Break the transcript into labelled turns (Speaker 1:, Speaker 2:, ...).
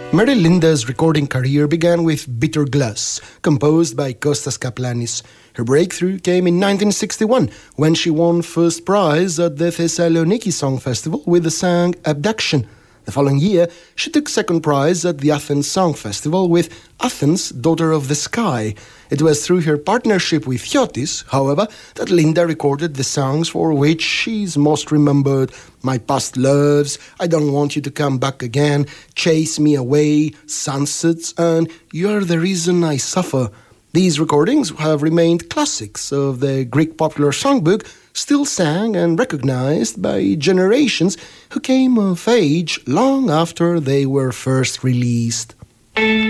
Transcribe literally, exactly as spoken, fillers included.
Speaker 1: Mary Linda's recording career began with Bitter Glass, composed by Kostas Kaplanis. Her breakthrough came in nineteen sixty-one, when she won first prize at the Thessaloniki Song Festival with the song Abduction. The following year, she took second prize at the Athens Song Festival with Athens, Daughter of the Sky. It was through her partnership with Chiotis, however, that Linda recorded the songs for which she's most remembered: My Past Loves, I Don't Want You to Come Back Again, Chase Me Away, Sunsets, and You're the Reason I Suffer. These recordings have remained classics of the Greek popular songbook, still sang and recognized by generations who came of age long after they were first released.